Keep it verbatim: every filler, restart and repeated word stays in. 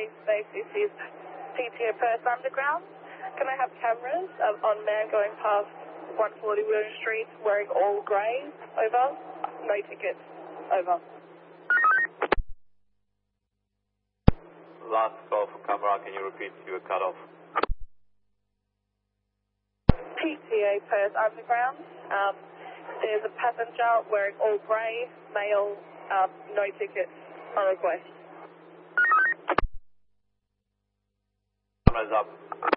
space, this is P T A Perth Underground. Can I have cameras um, on man going past one forty William Street wearing all grey? Over. No tickets. Over. Last call for camera, can you repeat your cutoff? P T A Perth Underground. Um, there's a passenger wearing all grey, male, um, no tickets on request. Cameras up.